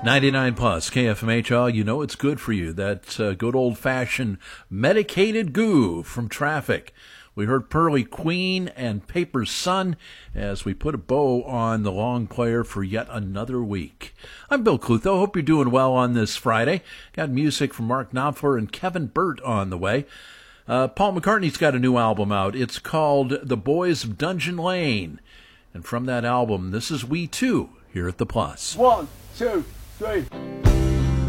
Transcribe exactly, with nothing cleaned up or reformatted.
ninety-nine plus K F M H L, you know it's good for you. That uh, good old-fashioned medicated goo from Traffic. We heard Pearly Queen and Paper's Son as we put a bow on the long player for yet another week. I'm Bill Clutho. Hope you're doing well on this Friday. Got music from Mark Knopfler and Kevin Burt on the way. Uh, Paul McCartney's got a new album out. It's called The Boys of Dungeon Lane. And from that album, this is We Too here at The Plus. One, two, three.